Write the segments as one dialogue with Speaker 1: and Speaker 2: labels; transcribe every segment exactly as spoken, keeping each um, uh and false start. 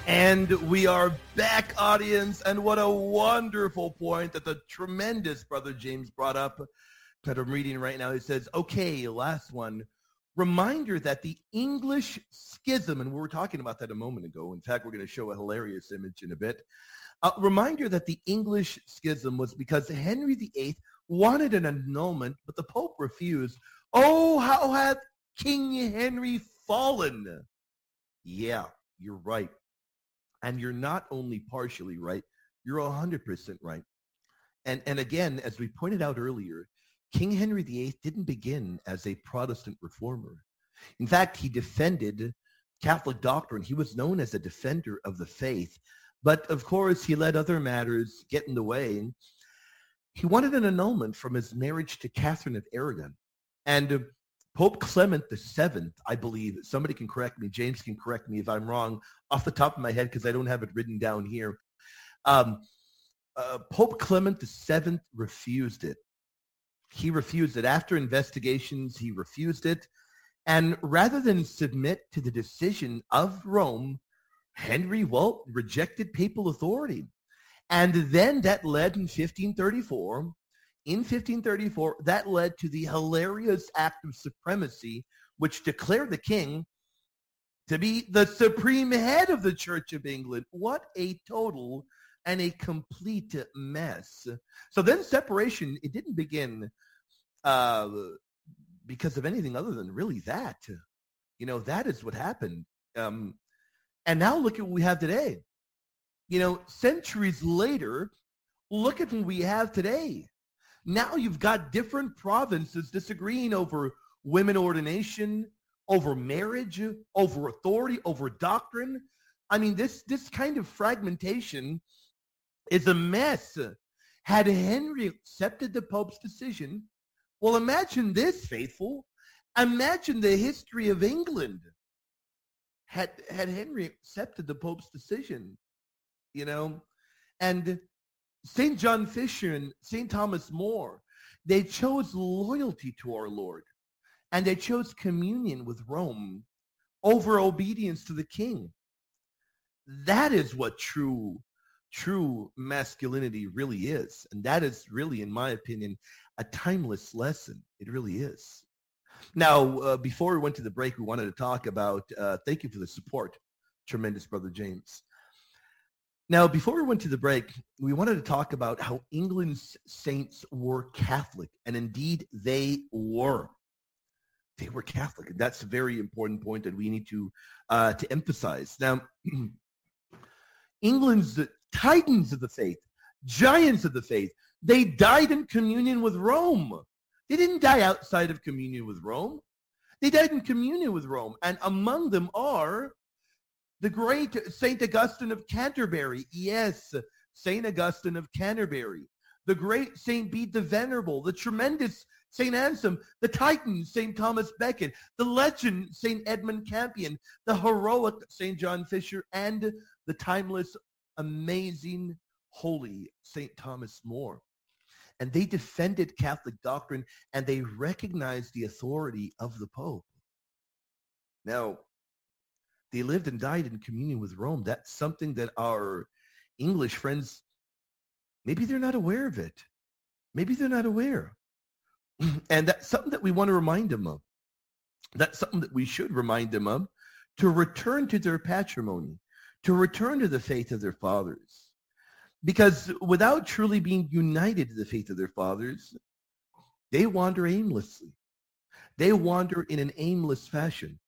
Speaker 1: And we are back, audience, and what a wonderful point that the tremendous Brother James brought up that I'm reading right now. He says, okay, last one. Reminder that the English schism, and we were talking about that a moment ago. In fact, we're going to show a hilarious image in a bit. A reminder that the English schism was because Henry the Eighth wanted an annulment, but the Pope refused. Oh, how hath King Henry fallen? Yeah, you're right. And you're not only partially right, you're one hundred percent right. And, and again, as we pointed out earlier, King Henry the Eighth didn't begin as a Protestant reformer. In fact, he defended Catholic doctrine. He was known as a defender of the faith. But of course, he let other matters get in the way. He wanted an annulment from his marriage to Catherine of Aragon. And Pope Clement the Seventh, I believe, somebody can correct me, James can correct me if I'm wrong off the top of my head because I don't have it written down here. Um, uh, Pope Clement the Seventh refused it. He refused it. After investigations, he refused it. And rather than submit to the decision of Rome, Henry, well, rejected papal authority. And then that led in fifteen thirty-four, in fifteen thirty-four, that led to the hilarious act of supremacy, which declared the king to be the supreme head of the Church of England. What a total and a complete mess. So then separation, it didn't begin uh, because of anything other than really that. You know, that is what happened. Um, and now look at what we have today. You know, centuries later, look at what we have today. Now you've got different provinces disagreeing over women ordination, over marriage, over authority, over doctrine. I mean, this, this kind of fragmentation is a mess. Had Henry accepted the Pope's decision, well, imagine this, faithful. Imagine the history of England had, had Henry accepted the Pope's decision, you know. And Saint John Fisher and Saint Thomas More, they chose loyalty to our Lord, and they chose communion with Rome over obedience to the king. That is what true, true masculinity really is. And that is really, in my opinion, a timeless lesson. It really is. Now, uh, before we went to the break, we wanted to talk about, uh, thank you for the support, tremendous Brother James. Now, before we went to the break, we wanted to talk about how England's saints were Catholic, and indeed they were. They were Catholic, and that's a very important point that we need to uh, to emphasize. Now, England's titans of the faith, giants of the faith, they died in communion with Rome. They didn't die outside of communion with Rome. They died in communion with Rome, and among them are the great Saint Augustine of Canterbury. Yes, Saint Augustine of Canterbury. The great Saint Bede the Venerable. The tremendous Saint Anselm. The Titan, Saint Thomas Becket. The legend, Saint Edmund Campion. The heroic Saint John Fisher. And the timeless, amazing, holy Saint Thomas More. And they defended Catholic doctrine, and they recognized the authority of the Pope. Now, they lived and died in communion with Rome. That's something that our English friends, maybe they're not aware of it. Maybe they're not aware. And that's something that we want to remind them of. That's something that we should remind them of, to return to their patrimony, to return to the faith of their fathers. Because without truly being united to the faith of their fathers, they wander aimlessly. They wander in an aimless fashion.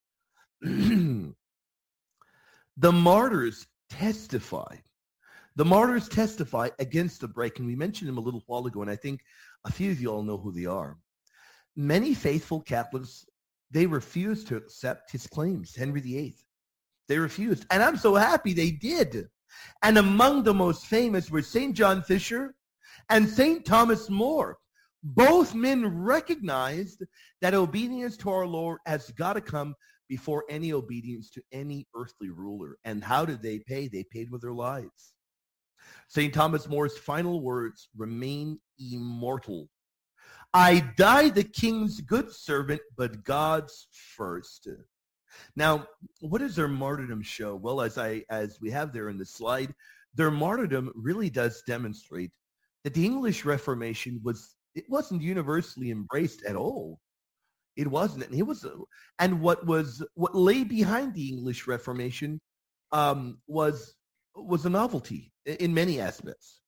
Speaker 1: The martyrs testify. The martyrs testify against the break, and we mentioned them a little while ago, and I think a few of you all know who they are. Many faithful Catholics, they refused to accept his claims, Henry the Eighth. They refused, and I'm so happy they did. And among the most famous were Saint John Fisher and Saint Thomas More. Both men recognized that obedience to our Lord has got to come before any obedience to any earthly ruler. And how did they pay? They paid with their lives. Saint Thomas More's final words remain immortal. I die the king's good servant, but God's first. Now, what does their martyrdom show? Well, as I as we have there in the slide, their martyrdom really does demonstrate that the English Reformation was it wasn't universally embraced at all. It wasn't, and it was, and what was what lay behind the English Reformation um, was was a novelty in many aspects.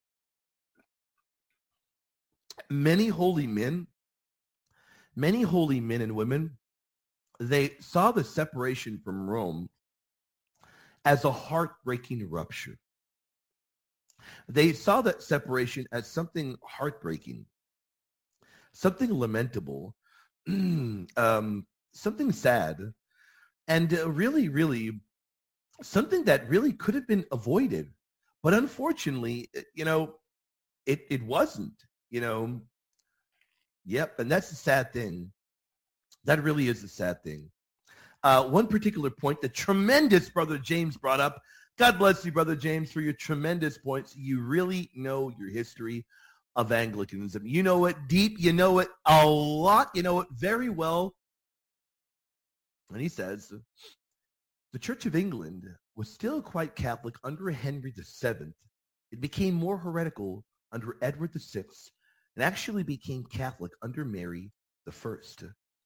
Speaker 1: Many holy men, many holy men and women, they saw the separation from Rome as a heartbreaking rupture. They saw that separation as something heartbreaking, something lamentable, um, something sad, and uh, really, really something that really could have been avoided. But unfortunately, you know, it, it wasn't, you know. Yep, and that's the sad thing. That really is the sad thing. Uh, one particular point that tremendous Brother James brought up. God bless you, Brother James, for your tremendous points. You really know your history of Anglicanism. You know it deep. You know it a lot. You know it very well. And he says, the Church of England was still quite Catholic under Henry the Seventh. It became more heretical under Edward the Sixth and actually became Catholic under Mary the First.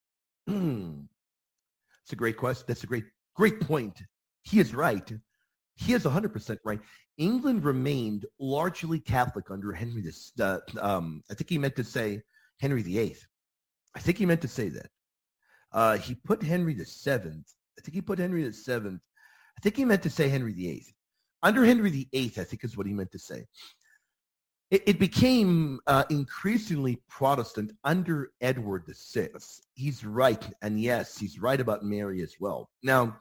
Speaker 1: It's a great question. That's a great, great point. He is right. He is one hundred percent right. England remained largely Catholic under Henry the, uh, um, I think he meant to say Henry the Eighth. I think he meant to say that. Uh, he put Henry the Seventh. I think he put Henry the Seventh. I think he meant to say Henry the Eighth. Under Henry the Eighth, I think is what he meant to say. It, it became uh, increasingly Protestant under Edward the Sixth. He's right, and yes, he's right about Mary as well. Now,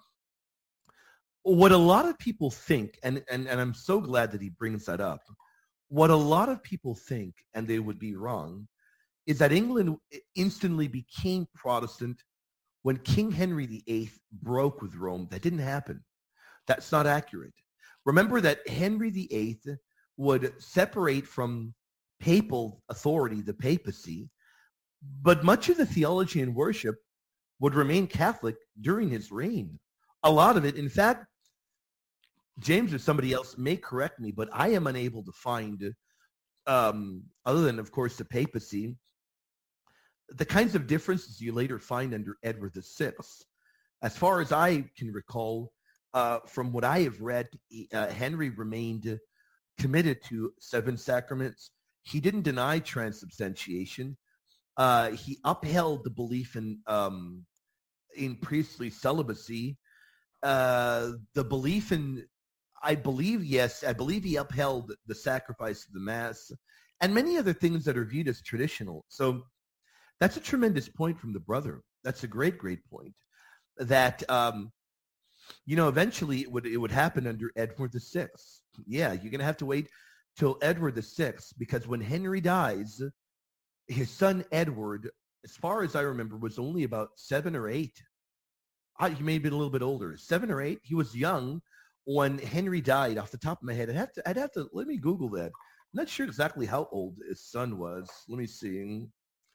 Speaker 1: what a lot of people think, and, and, and I'm so glad that he brings that up, what a lot of people think, and they would be wrong, is that England instantly became Protestant when King Henry the Eighth broke with Rome. That didn't happen. That's not accurate. Remember that Henry the Eighth would separate from papal authority, the papacy, but much of the theology and worship would remain Catholic during his reign. A lot of it, in fact, James or somebody else may correct me, but I am unable to find, um, other than, of course, the papacy, the kinds of differences you later find under Edward the Sixth. As far as I can recall, uh, from what I have read, uh, Henry remained committed to seven sacraments. He didn't deny transubstantiation. Uh, he upheld the belief in um, in priestly celibacy. Uh, the belief in, I believe, yes, I believe he upheld the sacrifice of the Mass and many other things that are viewed as traditional. So that's a tremendous point from the brother. That's a great, great point. That, um, you know, eventually it would it would happen under Edward the Sixth. Yeah, you're going to have to wait till Edward the Sixth, because when Henry dies, his son Edward, as far as I remember, was only about seven or eight. Uh, he may have been a little bit older, seven or eight. He was young when Henry died. Off the top of my head, I'd have to, I'd have to, let me Google that. I'm not sure exactly how old his son was. Let me see.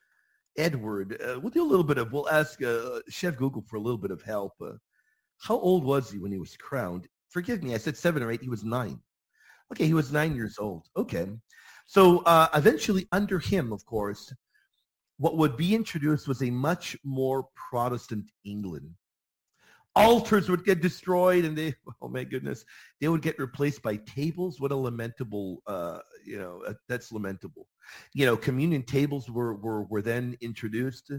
Speaker 1: Edward, uh, we'll do a little bit of, we'll ask uh, Chef Google for a little bit of help. Uh, how old was he when he was crowned? Forgive me, I said seven or eight. He was nine. Okay, he was nine years old. Okay. So uh, eventually under him, of course, what would be introduced was a much more Protestant England. Altars would get destroyed, and they, oh my goodness, they would get replaced by tables. What a lamentable, uh, you know, uh, that's lamentable. You know, communion tables were, were, were then introduced.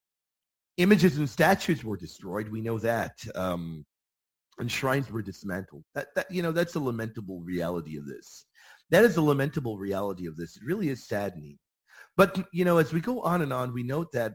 Speaker 1: Images and statues were destroyed. We know that. Um, and shrines were dismantled. That, that, you know, that's a lamentable reality of this. That is a lamentable reality of this. It really is saddening. But, you know, as we go on and on, we note that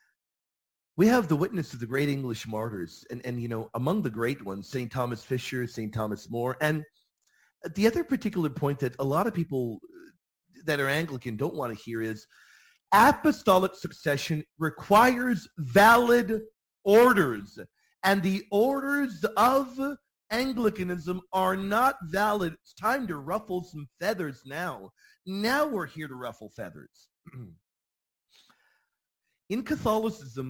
Speaker 1: we have the witness of the great English martyrs, and, and you know, among the great ones, Saint Thomas Fisher, Saint Thomas More. And the other particular point that a lot of people that are Anglican don't want to hear is apostolic succession requires valid orders. And the orders of Anglicanism are not valid. It's time to ruffle some feathers now. Now we're here to ruffle feathers. In Catholicism,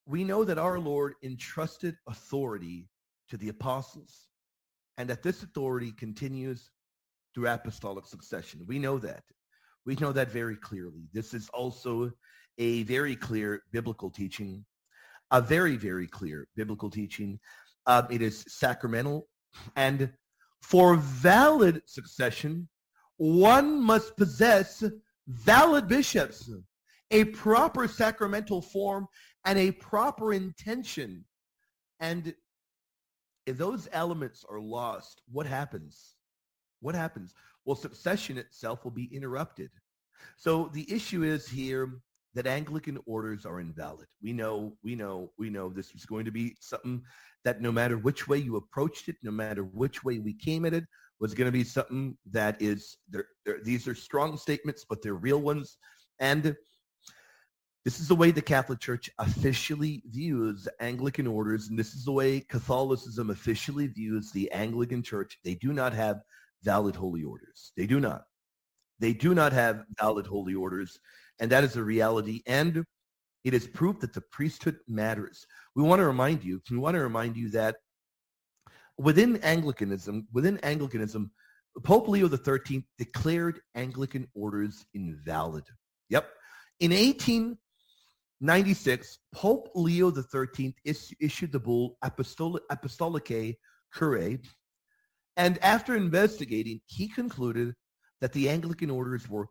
Speaker 1: we know that our Lord entrusted authority to the apostles, and that this authority continues through apostolic succession. We know that. We know that very clearly. This is also a very clear biblical teaching, a very, very clear biblical teaching. Um, it is sacramental, and for valid succession, one must possess valid bishops, a proper sacramental form, and a proper intention. And if those elements are lost, what happens? What happens? Well, succession itself will be interrupted. So the issue is here that Anglican orders are invalid. We know, we know, we know this is going to be something that no matter which way you approached it, no matter which way we came at it, was going to be something that is, they're, they're, these are strong statements, but they're real ones. And this is the way the Catholic Church officially views Anglican orders, and this is the way Catholicism officially views the Anglican Church. They do not have valid holy orders. They do not. They do not have valid holy orders, and that is a reality. And it is proof that the priesthood matters. We want to remind you, we want to remind you that within Anglicanism, within Anglicanism, Pope Leo the thirteenth declared Anglican orders invalid. Yep. In eighteen ninety-six, Pope Leo the thirteenth is, issued the bull Apostolic, Apostolicae Curae, and after investigating, he concluded that the Anglican orders were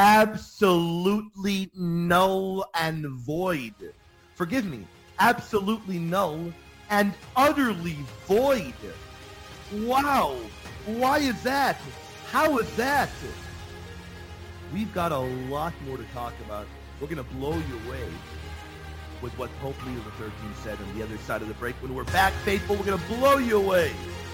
Speaker 1: absolutely null and void. Forgive me, absolutely null and utterly void. Wow. Why is that? How is that? We've got a lot more to talk about. We're going to blow you away with what Pope Leo the thirteenth said on the other side of the break. When we're back, faithful, we're going to blow you away.